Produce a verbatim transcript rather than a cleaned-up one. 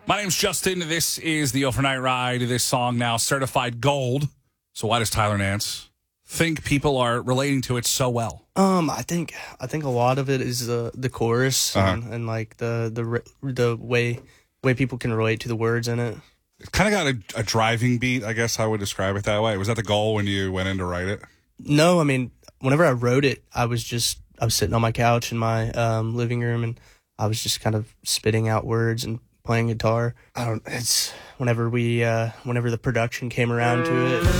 My name's Justin. This is the Overnight Ride. This song now certified gold. So why does Tyler Nance think people are relating to it so well? Um, I think I think a lot of it is the the chorus Uh-huh. and, and like the the the way way people can relate to the words in it. It kind of got a, a driving beat, I guess I would describe it that way. Was that the goal when you went in to write it? No, I mean, whenever I wrote it, I was just I was sitting on my couch in my um, living room, and I was just kind of spitting out words and playing guitar. I don't. It's whenever we uh, whenever the production came around to it.